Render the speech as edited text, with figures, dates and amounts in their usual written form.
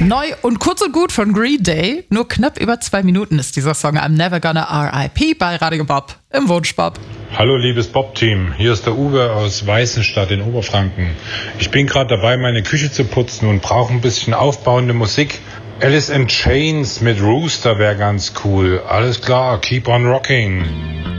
Neu und kurz und gut von Green Day. Nur knapp über 2 Minuten ist dieser Song I'm Never Gonna R.I.P. bei Radio Bob im Wunschbob. Hallo liebes Bob-Team, hier ist der Uwe aus Weißenstadt in Oberfranken. Ich bin gerade dabei, meine Küche zu putzen und brauche ein bisschen aufbauende Musik. Alice in Chains mit Rooster wäre ganz cool. Alles klar, keep on rocking.